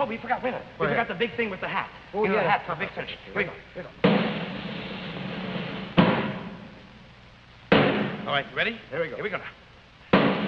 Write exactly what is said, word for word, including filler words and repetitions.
Oh, we forgot, wait a minute. We forgot the big thing with the hat. Oh, you know, yeah. the hat, the big thing. Here we go. Here we go. All right, you ready? Here we go. Here we go now.